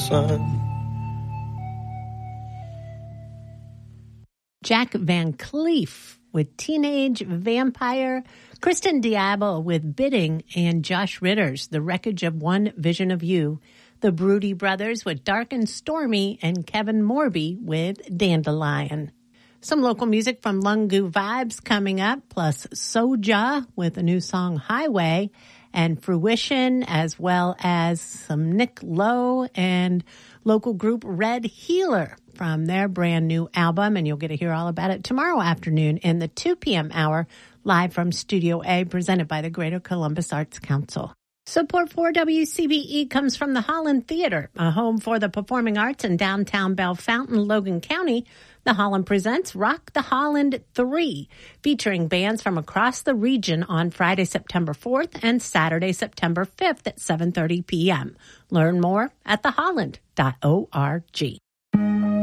sun. Jack Van Cleef with Teenage Vampire, Kristen Diabo with Bidding, and Josh Ritter's The Wreckage of One Vision of You. The Broody Brothers with Dark and Stormy, and Kevin Morby with Dandelion. Some local music from Lungu Vibes coming up, plus Soja with a new song, Highway, and Fruition, as well as some Nick Lowe and local group Red Healer from their brand new album, and you'll get to hear all about it tomorrow afternoon in the 2 p.m. hour, live from Studio A, presented by the Greater Columbus Arts Council. Support for WCBE comes from the Holland Theater, a home for the performing arts in downtown Bellefontaine, Logan County. The Holland presents Rock the Holland 3, featuring bands from across the region on Friday, September 4th and Saturday, September 5th at 7:30 p.m. Learn more at theholland.org.